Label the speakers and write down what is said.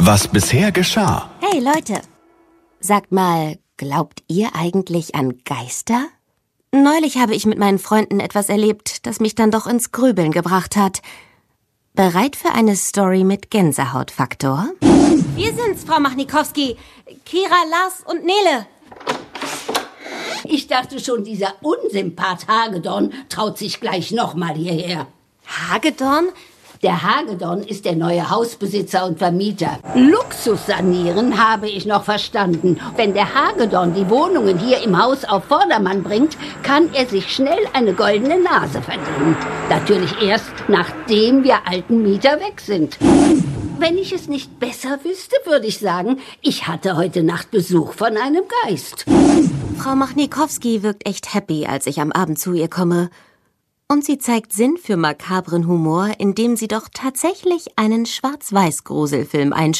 Speaker 1: Was bisher geschah.
Speaker 2: Hey Leute, sagt mal, glaubt ihr eigentlich an Geister? Neulich habe ich mit meinen Freunden etwas erlebt, das mich dann doch ins Grübeln gebracht hat. Bereit für eine Story mit Gänsehautfaktor? Wir sind's, Frau Machnikowski. Kira, Lars und Nele.
Speaker 3: Ich dachte schon, dieser Unsympath Hagedorn traut sich gleich nochmal hierher.
Speaker 2: Hagedorn?
Speaker 3: Der Hagedorn ist der neue Hausbesitzer und Vermieter. Luxus sanieren habe ich noch verstanden. Wenn der Hagedorn die Wohnungen hier im Haus auf Vordermann bringt, kann er sich schnell eine goldene Nase verdienen. Natürlich erst, nachdem wir alten Mieter weg sind. Wenn ich es nicht besser wüsste, würde ich sagen, ich hatte heute Nacht Besuch von einem Geist.
Speaker 2: Frau Machnikowski wirkt echt happy, als ich am Abend zu ihr komme. Und sie zeigt Sinn für makabren Humor, indem sie doch tatsächlich einen Schwarz-Weiß-Gruselfilm einspielt.